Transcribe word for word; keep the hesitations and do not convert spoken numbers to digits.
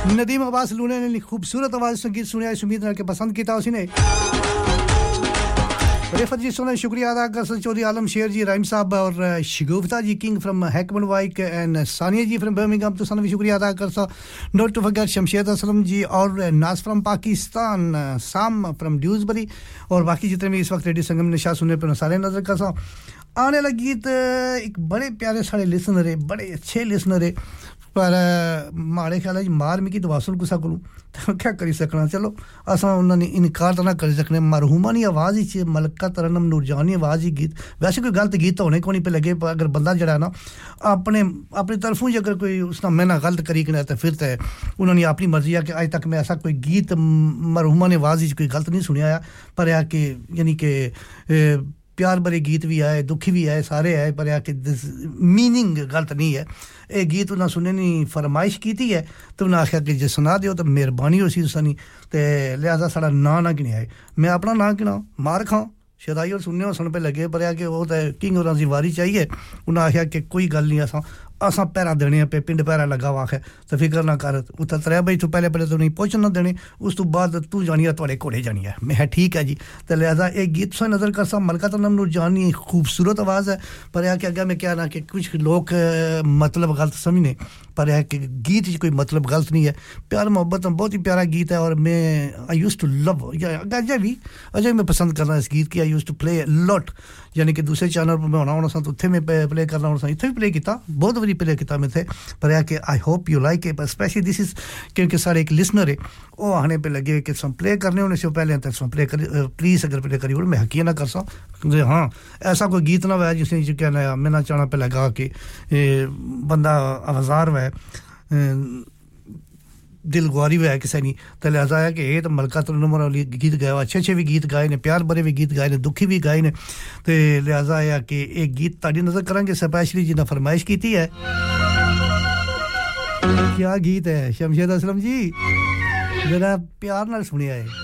नदीम अब्बास लूने ने खूबसूरत आवाज संगीत सुनाया उम्मीद है कि पसंद किया उसने रिफत जी सुना शुक्रिया अदा कर चौधरी आलम शेर जी राइम साहब और शिगुफ्ता जी किंग फ्रॉम हैकमन वाइक and Sania ji from Birmingham तो सन भी शुक्रिया अदा कर सा note to forget Shamshed Aslam ji और नाज फ्रॉम पाकिस्तान साम फ्रॉम ड्यूसबरी और बाकी जितने भी इस वक्त रेडियो संगम में निशा सुनने पर सारे नजर कर सा आने वाला गीत एक बड़े प्यारे सारे लिसनर है बड़े अच्छे लिसनर है पर मारे ख्याल है मार में की दवासन कुसा कोलू तो क्या करी सकना चलो असा उन्होंने इनकार तो ना कर सकने मरहुमा नी आवाज ही मलका तरन्नुम नूरजानी आवाज ही गीत वैसे कोई गलत गीत होने को नहीं पे लगे अगर बंदा जड़ा ना अपने अपनी तरफों ही अगर कोई उसना मैंने गलत करी कि तो फिर तो उन्होंने अपनी मर्जी है कि आज तक मैं ऐसा कोई गीत मरहुमा ने आवाज ही कोई गलत नहीं सुनिया पर या कि यानी कि प्यार भरे गीत भी आए दुखी भी आए सारे आए पर या कि मीनिंग गलत नहीं है ए गीत उन्हें सुनने नी फरमाइश की थी है तो उन्हें आख्या कि जे सुना दियो तो मेहरबानी होसी तुसानी ते लिहाजा साडा ना ना गिने आए मैं अपना ना गिना मार खां शदाई और सुनने सुन पे लगे पर या कि वो तो किंग होरां दी वारी चाहिए उन्हें आख्या कि कोई गल नहीं असा असा पैरा देने पे पिंड पैरा लगा हुआ है तो फिक्र ना कर उत त्रै बजे तो पहले पहले तो नहीं पहुंचना देने उस तो बाद तू जानी है तुम्हारे घोड़े जानी है मैं ठीक है जी तो लिहाजा एक गीत से नजर कर सा मलका तरन्नुम नूरजानी खूबसूरत आवाज है पर या कि अगर मैं क्या ना कि कुछ लोग मतलब गलत समझने पर है कि गीत कोई मतलब गलत नहीं है प्यार मोहब्बत में बहुत ही प्यारा गीत है और मैं आई यूज्ड टू लव या अजय भी अजय मैं पसंद करना इस गीत की I used to play lot यानी कि दूसरे चैनल पर मैं होना होना सा तो थे मैं प्ले करना होना सा इथे भी प्ले किया बहुत बड़ी प्ले किया मैं थे पर है कि I hope you like it specially this is क्योंकि सारे एक लिसनर है वो आने पे लगे कि सम प्ले करने होने से पहले तक सम प्ले कर प्लीज अगर प्ले करिए मैं हकीकत ना कर सा हां ऐसा कोई गीत ना हो जिसने जो कहना मैं ना चाहना पे लगा कि बंदा आवाज़ार है दिल गुआरी हुआ है किसी नहीं तो लिहाजा है कि ये तो मलका तरन्नुम वाली गीत गाए अच्छे अच्छे भी गीत गाए ने प्यार भरे भी गीत गाए ने दुखी भी गाए ने तो लिहाजा है कि एक गीत ताड़ी नजर करेंगे स्पेशली जिन्हें फरमाइश की थी है क्या गीत है शमशेद असलम जी जरा प्यार नाल सुनिया है